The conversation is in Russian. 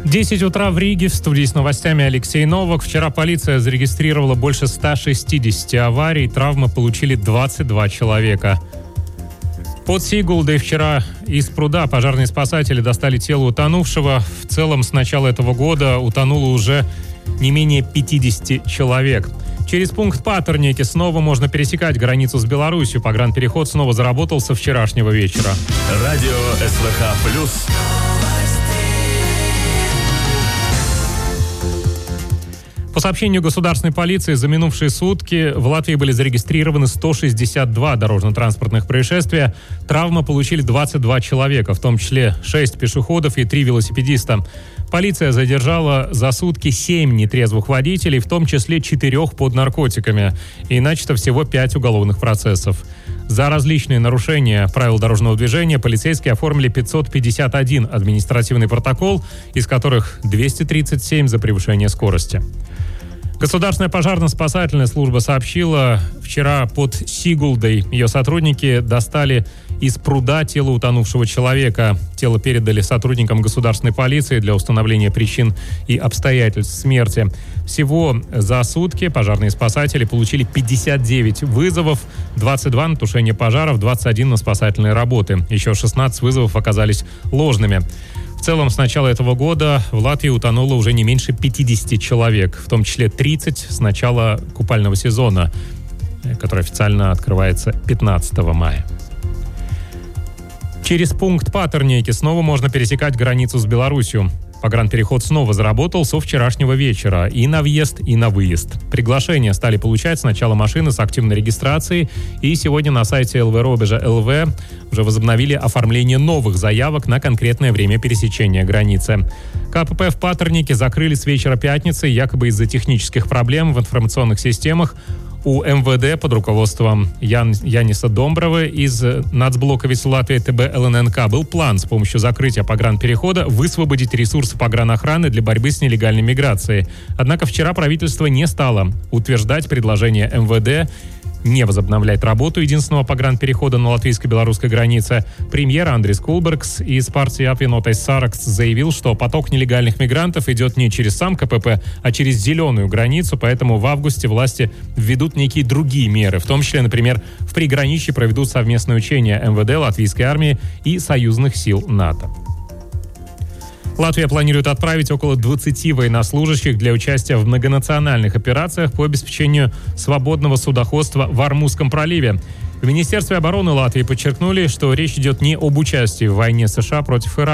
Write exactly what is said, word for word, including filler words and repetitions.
десять утра в Риге. В студии с новостями Алексей Новак. Вчера полиция зарегистрировала больше ста шестидесяти аварий. Травмы получили двадцать два человека. Под Сигулдой вчера из пруда пожарные спасатели достали тело утонувшего. В целом, с начала этого года утонуло уже не менее пятидесяти человек. Через пункт Патерники снова можно пересекать границу с Беларусью. Погранпереход снова заработал со вчерашнего вечера. Радио СВХ плюс. По сообщению государственной полиции, за минувшие сутки в Латвии были зарегистрированы сто шестьдесят два дорожно-транспортных происшествия. Травмы получили двадцать два человека, в том числе шесть пешеходов и три велосипедиста. Полиция задержала за сутки семь нетрезвых водителей, в том числе четырех под наркотиками. И начато всего пять уголовных процессов. За различные нарушения правил дорожного движения полицейские оформили пятьсот пятьдесят один административный протокол, из которых двести тридцать семь за превышение скорости. Государственная пожарно-спасательная служба сообщила, вчера под Сигулдой ее сотрудники достали из пруда тело утонувшего человека. Тело передали сотрудникам государственной полиции для установления причин и обстоятельств смерти. Всего за сутки пожарные спасатели получили пятьдесят девять вызовов, двадцать два на тушение пожаров, двадцать один на спасательные работы. Еще шестнадцать вызовов оказались ложными. В целом, с начала этого года в Латвии утонуло уже не меньше пятидесяти человек, в том числе тридцать с начала купального сезона, который официально открывается пятнадцатого мая. Через пункт Патерники снова можно пересекать границу с Беларусью. Погранпереход снова заработал со вчерашнего вечера и на въезд, и на выезд. Приглашения стали получать сначала машины с активной регистрацией, и сегодня на сайте эл вэ Робежа эл вэ уже возобновили оформление новых заявок на конкретное время пересечения границы. ка пэ пэ в Патернике закрыли с вечера пятницы, якобы из-за технических проблем в информационных системах. У эм вэ дэ под руководством Ян, Яниса Домбровы из Нацблока ВИС Латвии тэ бэ эл эн эн ка был план с помощью закрытия погранперехода высвободить ресурсы погранохраны для борьбы с нелегальной миграцией. Однако вчера правительство не стало утверждать предложение эм вэ дэ не возобновлять работу единственного погранперехода на латвийско-белорусской границе. Премьер Андрис Кулбергс из партии Апвиноtais Saraksts заявил, что поток нелегальных мигрантов идет не через сам ка пэ пэ, а через зеленую границу, поэтому в августе власти введут некие другие меры, в том числе, например, в приграничье проведут совместные учения эм вэ дэ, латвийской армии и союзных сил НАТО. Латвия планирует отправить около двадцати военнослужащих для участия в многонациональных операциях по обеспечению свободного судоходства в Ормузском проливе. В Министерстве обороны Латвии подчеркнули, что речь идет не об участии в войне США против Ирана.